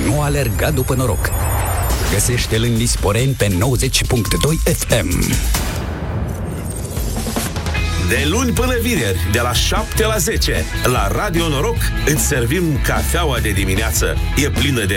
nu alerga după noroc. Găsește-l în Lisporeni pe 90.2 FM. De luni până vineri, de la 7 la 10, la Radio Noroc, îți servim cafeaua de dimineață. E plină de